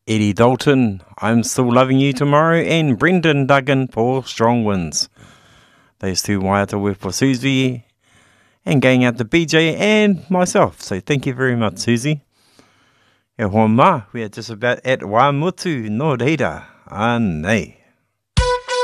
Eddie Dalton, I'm Still Loving You Tomorrow, and Brendan Duggan for Strong Winds. Those two waiata were for Susie, and going out to BJ and myself. So thank you very much, Susie. E hoa mā, we are just about at Waimutu no reira. Anei.